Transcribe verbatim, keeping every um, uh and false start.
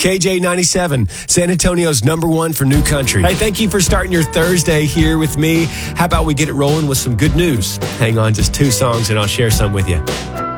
K J ninety-seven, San Antonio's number one for new country. Hey, thank you for starting your Thursday here with me. How about we get it rolling with some good news? Hang on just two songs and I'll share some with you.